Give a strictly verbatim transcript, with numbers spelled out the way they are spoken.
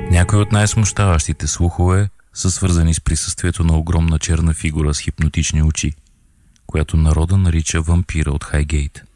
Някои от най-смущаващите слухове са свързани с присъствието на огромна черна фигура с хипнотични очи, която народа нарича вампира от Хайгейт.